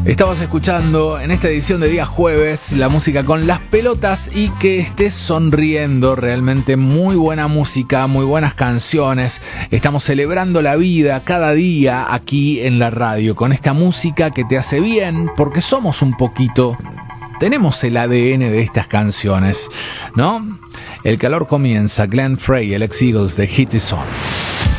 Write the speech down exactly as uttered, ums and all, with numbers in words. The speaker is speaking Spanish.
Estabas escuchando en esta edición de día jueves la música con Las Pelotas y que estés sonriendo, realmente muy buena música, muy buenas canciones. Estamos celebrando la vida cada día aquí en la radio con esta música que te hace bien porque somos un poquito, tenemos el A D N de estas canciones, ¿no? El calor comienza, Glenn Frey, el ex Eagles de Hit Is On.